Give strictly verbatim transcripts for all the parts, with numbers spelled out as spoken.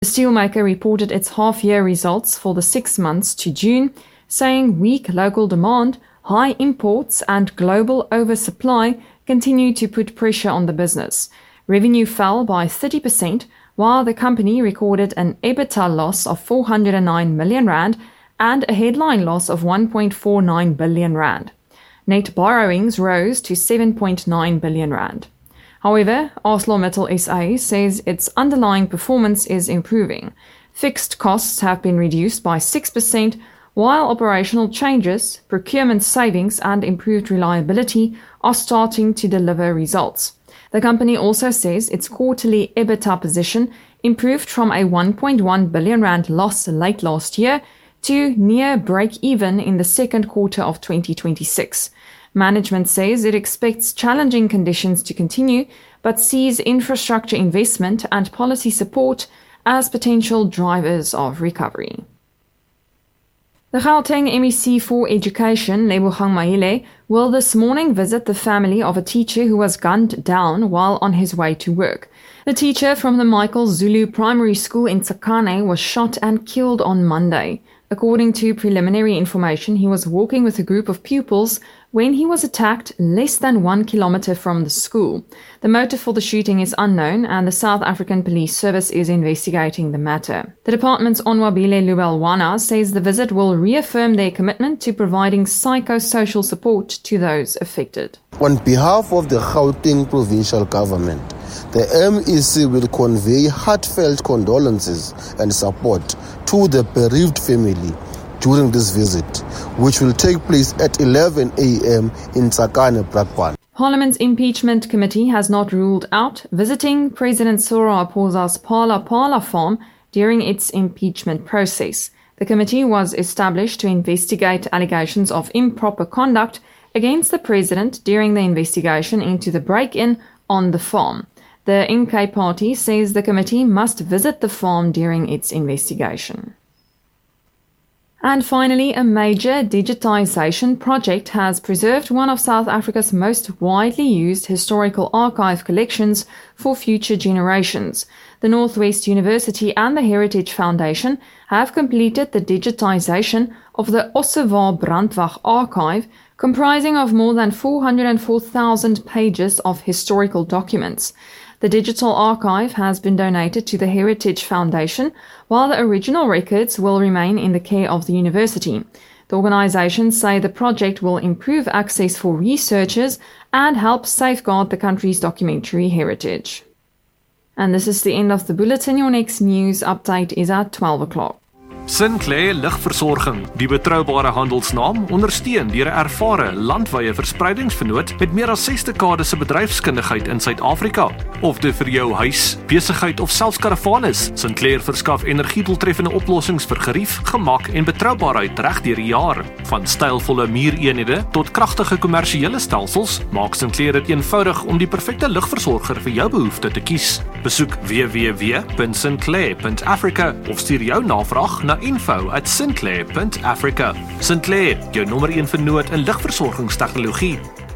The steelmaker reported its half-year results for the six months to June, saying weak local demand, high imports and global oversupply continue to put pressure on the business. Revenue fell by thirty percent, while the company recorded an EBITDA loss of four hundred nine million rand and a headline loss of one point four nine billion rand. Net borrowings rose to seven point nine billion rand. However, ArcelorMittal S A says its underlying performance is improving. Fixed costs have been reduced by six percent, while operational changes, procurement savings and improved reliability are starting to deliver results. The company also says its quarterly EBITDA position improved from a one point one billion rand loss late last year to near break-even in the second quarter of twenty twenty-six. Management says it expects challenging conditions to continue, but sees infrastructure investment and policy support as potential drivers of recovery. The Gauteng M E C for Education, Lebogang Mahile, will this morning visit the family of a teacher who was gunned down while on his way to work. The teacher from the Michael Zulu Primary School in Tsakane was shot and killed on Monday. According to preliminary information, he was walking with a group of pupils when he was attacked less than one kilometer from the school. The motive for the shooting is unknown and the South African Police Service is investigating the matter. The department's Onwabile Lubelwana says the visit will reaffirm their commitment to providing psychosocial support to those affected. On behalf of the Gauteng provincial government, the M E C will convey heartfelt condolences and support to the bereaved family during this visit, which will take place at eleven a.m. in Tsakane, Brakpan. Parliament's impeachment committee has not ruled out visiting President Cyril Ramaphosa's Phala Phala farm during its impeachment process. The committee was established to investigate allegations of improper conduct against the president during the investigation into the break-in on the farm. The N K party says the committee must visit the farm during its investigation. And finally, a major digitization project has preserved one of South Africa's most widely used historical archive collections for future generations. The Northwest University and the Heritage Foundation have completed the digitization of the Ossewa Brandwag archive, comprising of more than four hundred four thousand pages of historical documents. The digital archive has been donated to the Heritage Foundation, while the original records will remain in the care of the university. The organizations say the project will improve access for researchers and help safeguard the country's documentary heritage. And this is the end of the bulletin. Your next news update is at twelve o'clock. Sinclair Lugversorging, die betroubare handelsnaam, ondersteun deur 'n ervare landwyse verspreidingsvernoot met meer as ses dekades se bedryfskundigheid in Suid-Afrika. Of dit vir jou huis, besigheid of selfs karavaan is, Sinclair verskaf energiedoeltreffende oplossings vir gerief, gemak en betroubaarheid reg deur die jaar. Van stylvolle muureenhede tot kragtige kommersiële stelsels, maak Sinclair dit eenvoudig om die perfekte lugversorger vir jou behoefte te kies. Besoek w w w punt sinclair punt africa of stuur jou navraag na info at sinclair punt africa. Sinclair, jou nommer een vernoot in lugversorgingstegnologie.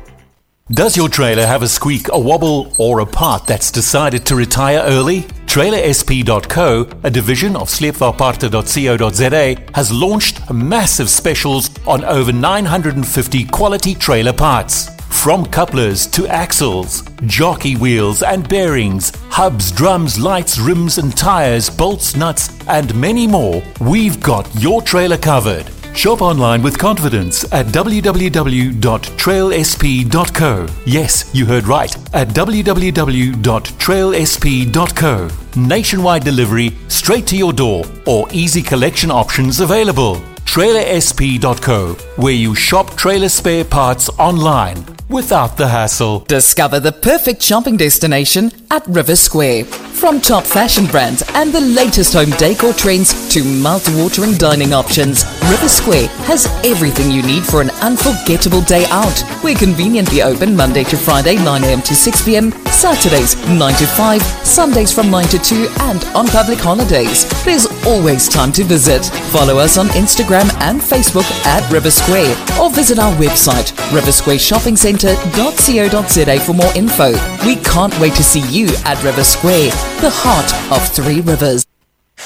Does your trailer have a squeak, a wobble, or a part that's decided to retire early? Trailer S P dot co, a division of sleepvaartparte dot co dot za, has launched massive specials on over nine hundred fifty quality trailer parts. From couplers to axles, jockey wheels and bearings, hubs, drums, lights, rims and tires, bolts, nuts and many more, we've got your trailer covered. Shop online with confidence at w w w dot trail s p dot co. Yes, you heard right, at w w w dot trail s p dot co. Nationwide delivery straight to your door or easy collection options available. trailer s p dot co, where you shop trailer spare parts online without the hassle. Discover the perfect shopping destination at River Square. From top fashion brands and the latest home decor trends to mouth-watering dining options, River Square has everything you need for an unforgettable day out. We're conveniently open Monday to Friday nine a m to six p m, Saturdays nine to five, Sundays from nine to two and on public holidays. There's always time to visit. Follow us on Instagram and Facebook at River Square or visit our website river square shopping centre dot co dot za for more info. We can't wait to see you at River Square, the heart of Three Rivers.